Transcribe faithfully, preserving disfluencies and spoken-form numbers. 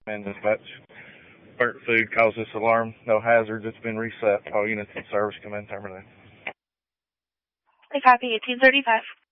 And dispatch. Burnt food caused this alarm. No hazards. It's been reset. All units in service come in terminate. I copy eighteen thirty-five.